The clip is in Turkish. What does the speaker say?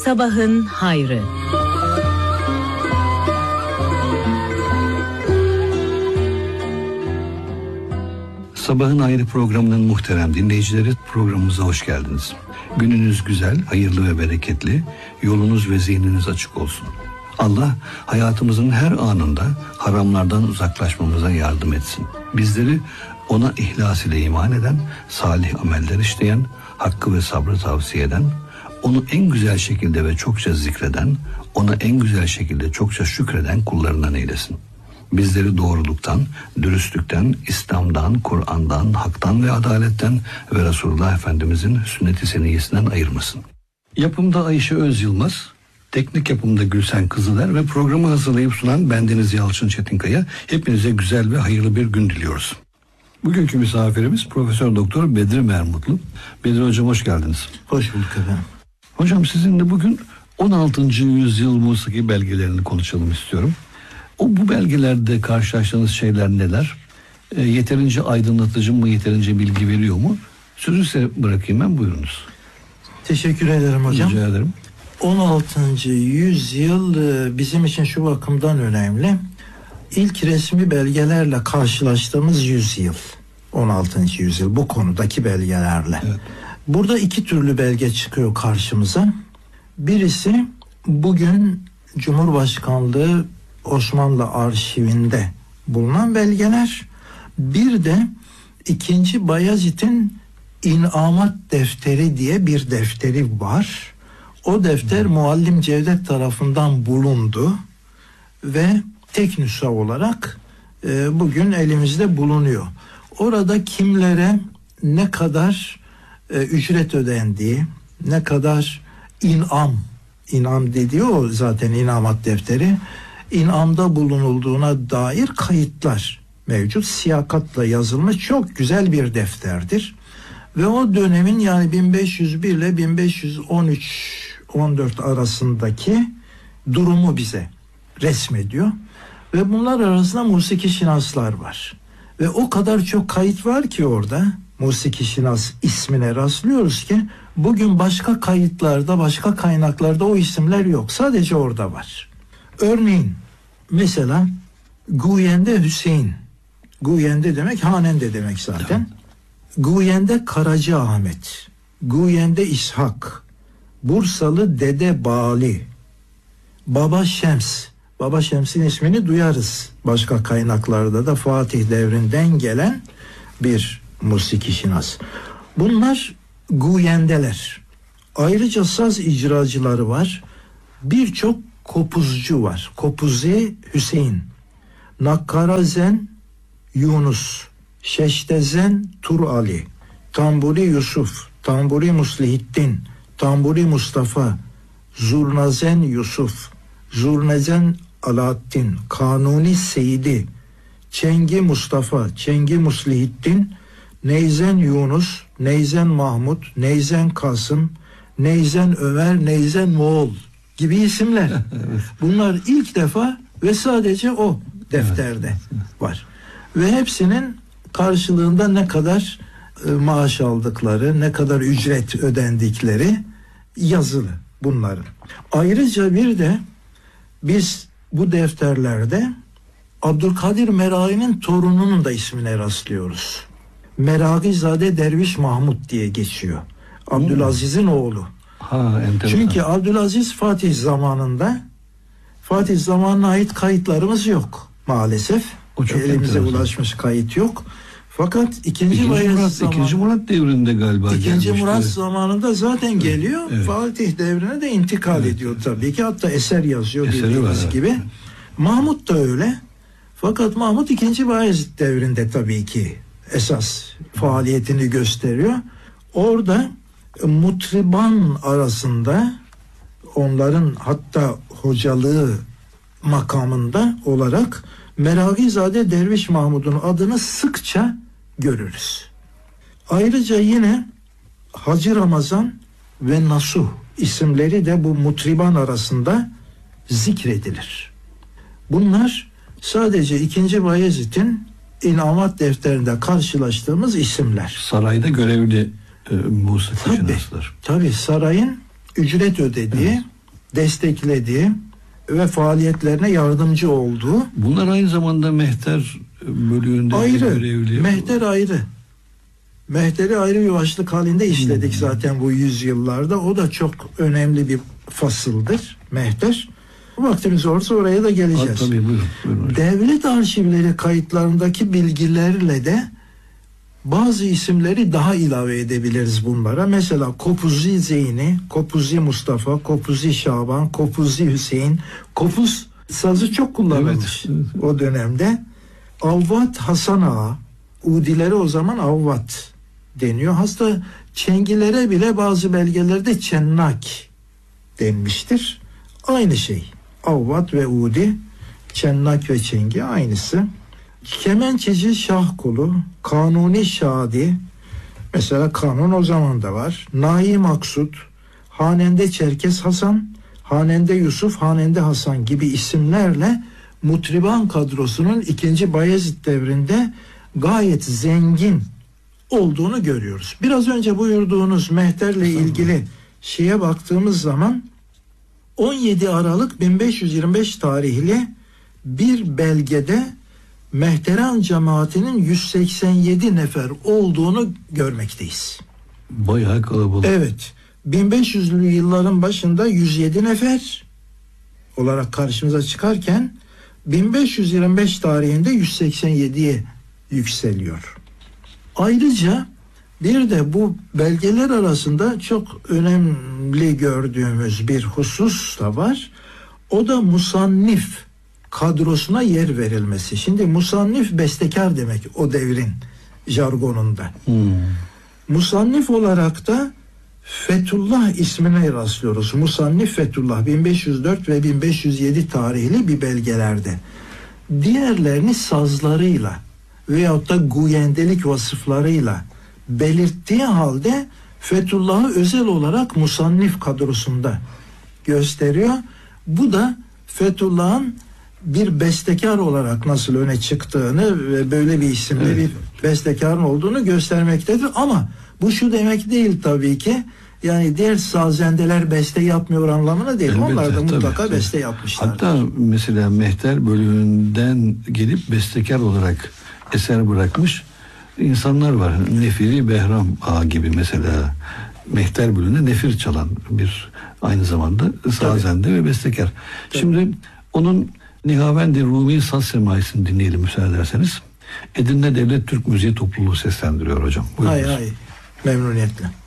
Sabahın hayrı. Sabahın Hayrı programının muhterem dinleyicileri, programımıza hoş geldiniz. Gününüz güzel, hayırlı ve bereketli, yolunuz ve zihniniz açık olsun. Allah hayatımızın her anında haramlardan uzaklaşmamıza yardım etsin. Bizleri ona ihlas ile iman eden, salih ameller işleyen, hakkı ve sabrı tavsiye eden, onu en güzel şekilde ve çokça zikreden, ona en güzel şekilde çokça şükreden kullarından eylesin. Bizleri doğruluktan, dürüstlükten, İslam'dan, Kur'an'dan, haktan ve adaletten ve Resulullah Efendimizin sünnet-i seniyyesinden ayırmasın. Yapımda Ayşe Özyılmaz, teknik yapımda Gülsen Kızıler ve programı hazırlayıp sunan bendeniz Yalçın Çetinkaya. Hepinize güzel ve hayırlı bir gün diliyoruz. Bugünkü misafirimiz Profesör Doktor Bedri Mermutlu. Bedri Hocam hoş geldiniz. Hoş bulduk efendim. Hocam sizinle bugün 16. yüzyıl musiki belgelerini konuşalım istiyorum. Bu belgelerde karşılaştığınız şeyler neler? Yeterince aydınlatıcı mı, yeterince bilgi veriyor mu? Sözü size bırakayım ben, buyurunuz. Teşekkür ederim hocam. Rica ederim. 16. yüzyıl bizim için şu bakımdan önemli. İlk resmi belgelerle karşılaştığımız yüzyıl. 16. yüzyıl bu konudaki belgelerle. Evet. Burada iki türlü belge çıkıyor karşımıza. Birisi bugün Cumhurbaşkanlığı Osmanlı arşivinde bulunan belgeler. Bir de 2. Bayezid'in İnamat Defteri diye bir defteri var. O defter Muallim Cevdet tarafından bulundu ve tek nüsha olarak bugün elimizde bulunuyor. Orada kimlere ne kadar ücret ödendiği, ne kadar inam dediği o zaten İnamat Defteri, inamda bulunulduğuna dair kayıtlar mevcut. Siyakatla yazılmış çok güzel bir defterdir. Ve o dönemin yani 1501 ile 1513-14 arasındaki durumu bize resmediyor. Ve bunlar arasında musiki şinaslar var. Ve o kadar çok kayıt var ki orada musiki şinas ismine rastlıyoruz ki bugün başka kayıtlarda, başka kaynaklarda o isimler yok. Sadece orada var. Örneğin mesela Guyende Hüseyin. Guyende demek Hanende demek zaten. Tamam. Guyende Karacaahmet, Guyende İshak, Bursalı Dede Bali, Baba Şems. Baba Şems'in ismini duyarız. Başka kaynaklarda da Fatih devrinden gelen bir musiki şinas. Bunlar Guyendeler. Ayrıca saz icracıları var. Birçok kopuzcu var. Kopuzi Hüseyin, Nakkarazen Yunus, Şeştezen Tur Ali, Tamburi Yusuf, Tamburi Muslihiddin, Tamburi Mustafa, Zurnazen Yusuf, Zurnezen Alaaddin, Kanuni Seyidi, Çengi Mustafa, Çengi Muslihiddin, Neyzen Yunus, Neyzen Mahmut, Neyzen Kasım, Neyzen Ömer, Neyzen Moğol gibi isimler. Evet. Bunlar ilk defa ve sadece o defterde var. Ve hepsinin karşılığında ne kadar maaş aldıkları, ne kadar ücret ödendikleri yazılı bunların. Ayrıca bir de biz bu defterlerde Abdülkadir Meragi'nin torununun da ismine rastlıyoruz. Meragizade Derviş Mahmut diye geçiyor. Abdülaziz'in oğlu. Çünkü Abdülaziz Fatih zamanına ait kayıtlarımız yok maalesef. Elimize ulaşmış kayıt yok. Fakat 2. Murat devrinde galiba 2. Murat zamanında zaten geliyor. Evet. Fatih devrine de intikal ediyor tabii ki. Hatta eser yazıyor bildiğiniz gibi. Mahmut da öyle. Fakat Mahmut 2. Bayezid devrinde tabii ki esas faaliyetini gösteriyor. Orada mutriban arasında onların hatta hocalığı makamında olarak Meragizade Derviş Mahmud'un adını sıkça görürüz. Ayrıca yine Hacı Ramazan ve Nasuh isimleri de bu mutriban arasında zikredilir. Bunlar sadece 2. Bayezid'in İnamat defterinde karşılaştığımız isimler. Sarayda görevli musiki şinaslar. Tabii sarayın ücret ödediği desteklediği ve faaliyetlerine yardımcı olduğu. Bunlar aynı zamanda mehter bölüğünde ayrı. Görevli. Mehter ayrı. Mehteri ayrı bir başlık halinde işledik zaten bu yüzyıllarda. O da çok önemli bir fasıldır. Mehter. Vaktimiz olursa oraya da geleceğiz. Tabii, buyurun. Devlet arşivleri kayıtlarındaki bilgilerle de bazı isimleri daha ilave edebiliriz bunlara. Mesela Kopuzi Zeyni, Kopuzi Mustafa, Kopuzi Şaban, Kopuzi Hüseyin. Kopuz sazı çok kullanılmış o dönemde. Avvat Hasan Ağa, Udilere o zaman Avvat deniyor. Hatta Çengilere bile bazı belgelerde Çennak denmiştir. Aynı şey. Avvat ve Udi, Çennak ve Çengi aynısı. Kemençeci Şahkulu, Kanuni Şadi, mesela kanun o zaman da var. Nahi Maksut, Hanende Çerkes Hasan, Hanende Yusuf, Hanende Hasan gibi isimlerle Mutriban kadrosunun 2. Bayezid devrinde gayet zengin olduğunu görüyoruz. Biraz önce buyurduğunuz mehterle ilgili şeye baktığımız zaman 17 Aralık 1525 tarihli bir belgede Mehteran cemaatinin 187 nefer olduğunu görmekteyiz. Bayağı kalabalık. Evet. 1500'lü yılların başında 107 nefer olarak karşımıza çıkarken 1525 tarihinde 187'ye yükseliyor. Ayrıca bir de bu belgeler arasında çok önemli gördüğümüz bir husus da var. O da musannif kadrosuna yer verilmesi. Şimdi musannif bestekar demek o devrin jargonunda. Musannif olarak da Fethullah ismine rastlıyoruz. Musannif Fethullah 1504 ve 1507 tarihli bir belgelerde. Diğerlerini sazlarıyla veyahut da guyendelik vasıflarıyla belirttiği halde Fethullah'ı özel olarak musannif kadrosunda gösteriyor. Bu da Fethullah'ın bir bestekar olarak nasıl öne çıktığını ve böyle bir isimli bir bestekarın olduğunu göstermektedir. Ama bu şu demek değil tabii ki. Yani diğer sazendeler beste yapmıyor anlamına değil. Elbette, onlar da mutlaka tabii. beste yapmışlar. Hatta mesela mehter bölüğünden gelip bestekar olarak eser bırakmış insanlar var. Nefiri Behram Ağa gibi mesela mehter bölüğünde nefir çalan bir aynı zamanda sazende ve bestekar. Tabii. Şimdi onun Nihavendi Rumi Saz Semaisini dinleyelim müsaade ederseniz. Edirne Devlet Türk Müziği Topluluğu seslendiriyor hocam. Buyurunuz. Hay memnuniyetle.